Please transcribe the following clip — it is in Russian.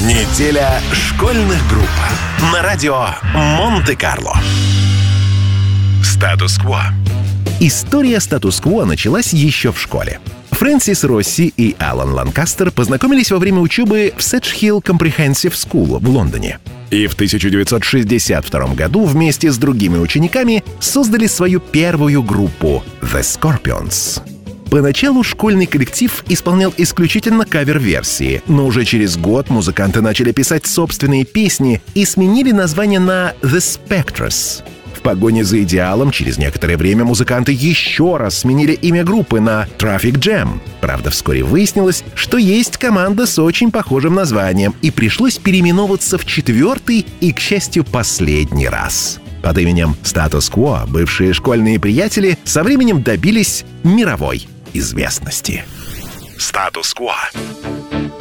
Неделя школьных групп на радио Монте-Карло. Статус-кво. История статус-кво началась еще в школе. Фрэнсис Росси и Алан Ланкастер познакомились во время учебы в Sedge-Hill Comprehensive School в Лондоне. И в 1962 году вместе с другими учениками создали свою первую группу The Scorpions. Поначалу школьный коллектив исполнял исключительно кавер-версии, но уже через год музыканты начали писать собственные песни и сменили название на The Spectres. В погоне за идеалом через некоторое время музыканты еще раз сменили имя группы на Traffic Jam. Правда, вскоре выяснилось, что есть команда с очень похожим названием, и пришлось переименовываться в четвертый и, к счастью, последний раз. Под именем Статус-кво бывшие школьные приятели со временем добились мировой известности. Статус-кво.